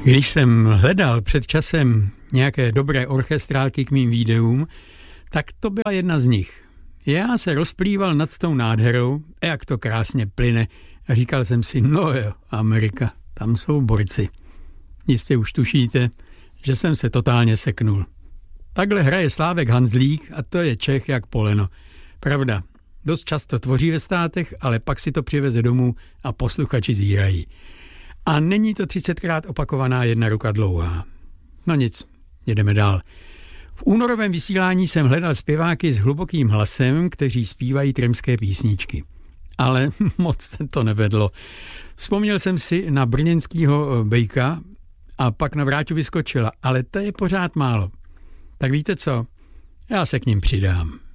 Když jsem hledal před časem nějaké dobré orchestrálky k mým videům, tak to byla jedna z nich. Já se rozplýval nad tou nádherou, jak to krásně plyne, a říkal jsem si, no jo, Amerika, tam jsou borci. Jistě už tušíte, že jsem se totálně seknul. Takhle hraje Slávek Hanzlík a to je Čech jak poleno. Pravda, dost často tvoří ve státech, ale pak si to přiveze domů a posluchači zírají. A není to 30krát opakovaná jedna ruka dlouhá. No nic, jedeme dál. V únorovém vysílání jsem hledal zpěváky s hlubokým hlasem, kteří zpívají tremské písničky. Ale moc se to nevedlo. Vzpomněl jsem si na brněnskýho Bejka a pak na Vráťu vyskočila, ale to je pořád málo. Tak víte co? Já se k ním přidám.